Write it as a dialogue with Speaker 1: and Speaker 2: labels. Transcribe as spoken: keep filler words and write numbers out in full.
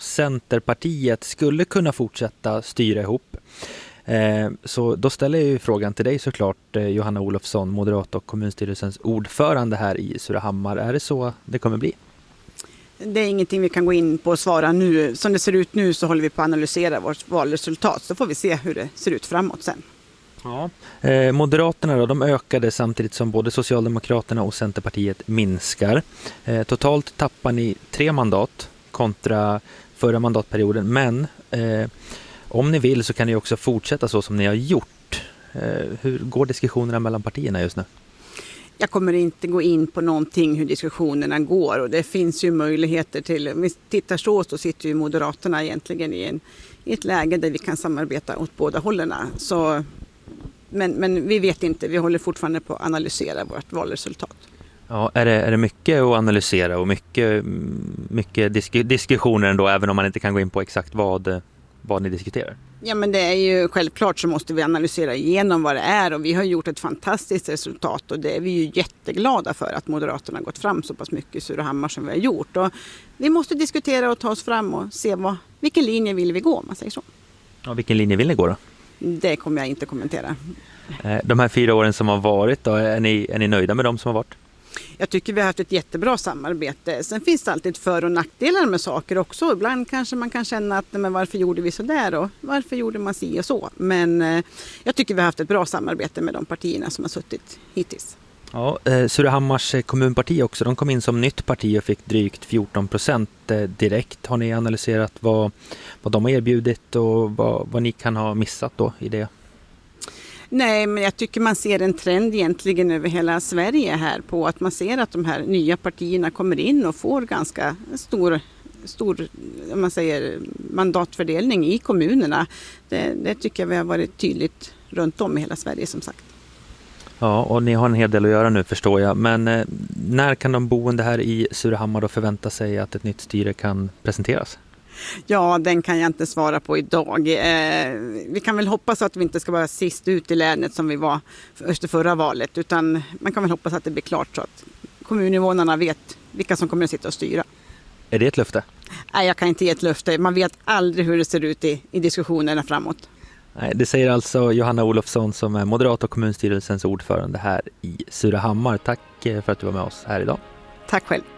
Speaker 1: Centerpartiet skulle kunna fortsätta styra ihop. Eh, så då ställer jag ju frågan till dig såklart, eh, Johanna Olofsson, moderat och kommunstyrelsens ordförande här i Surahammar. Är det så det kommer bli?
Speaker 2: Det är ingenting vi kan gå in på och svara nu. Som det ser ut nu så håller vi på att analysera vårt valresultat, så får vi se hur det ser ut framåt sen.
Speaker 1: Ja. Eh, Moderaterna då, de ökade samtidigt som både Socialdemokraterna och Centerpartiet minskar. Eh, totalt tappar ni tre mandat kontra förra mandatperioden, men eh, om ni vill så kan ni också fortsätta så som ni har gjort. Eh, hur går diskussionerna mellan partierna just nu?
Speaker 2: Jag kommer inte gå in på någonting hur diskussionerna går, och det finns ju möjligheter till, om vi tittar så så sitter ju Moderaterna egentligen i, en, i ett läge där vi kan samarbeta åt båda hållerna. Så, men, men vi vet inte, vi håller fortfarande på att analysera vårt valresultat.
Speaker 1: Ja, är det, är det mycket att analysera och mycket, mycket disk- diskussioner ändå, även om man inte kan gå in på exakt vad, vad ni diskuterar?
Speaker 2: Ja, men det är ju självklart så måste vi analysera igenom vad det är, och vi har gjort ett fantastiskt resultat, och det är vi ju jätteglada för att Moderaterna har gått fram så pass mycket i Surahammar som vi har gjort. Och vi måste diskutera och ta oss fram och se vad, vilken linje vill vi gå, om man säger så.
Speaker 1: Ja, vilken linje vill ni gå då?
Speaker 2: Det kommer jag inte kommentera.
Speaker 1: De här fyra åren som har varit, då, är, ni, är ni nöjda med dem som har varit?
Speaker 2: Jag tycker vi har haft ett jättebra samarbete. Sen finns det alltid för- och nackdelar med saker också. Ibland kanske man kan känna att men varför gjorde vi så där och varför gjorde man si och så. Men eh, jag tycker vi har haft ett bra samarbete med de partierna som har suttit hittills.
Speaker 1: Ja, eh, Surahammars kommunparti också, de kom in som nytt parti och fick drygt fjorton procent eh, direkt. Har ni analyserat vad, vad de har erbjudit och vad, vad ni kan ha missat då i det?
Speaker 2: Nej, men jag tycker man ser en trend egentligen över hela Sverige här på att man ser att de här nya partierna kommer in och får ganska stor, stor om man säger, mandatfördelning i kommunerna. Det, det tycker jag vi har varit tydligt runt om i hela Sverige som sagt.
Speaker 1: Ja, och ni har en hel del att göra nu förstår jag. Men eh, när kan de boende här i Surahammar då förvänta sig att ett nytt styre kan presenteras?
Speaker 2: Ja, den kan jag inte svara på idag. Eh, vi kan väl hoppas att vi inte ska vara sist ut i länet som vi var efter förra valet. Utan man kan väl hoppas att det blir klart så att kommuninvånarna vet vilka som kommer att sitta och styra.
Speaker 1: Är det ett löfte?
Speaker 2: Nej, jag kan inte ge ett löfte. Man vet aldrig hur det ser ut i, i diskussionerna framåt.
Speaker 1: Nej, det säger alltså Johanna Olofsson som är moderat och kommunstyrelsens ordförande här i Surahammar. Tack för att du var med oss här idag.
Speaker 2: Tack själv.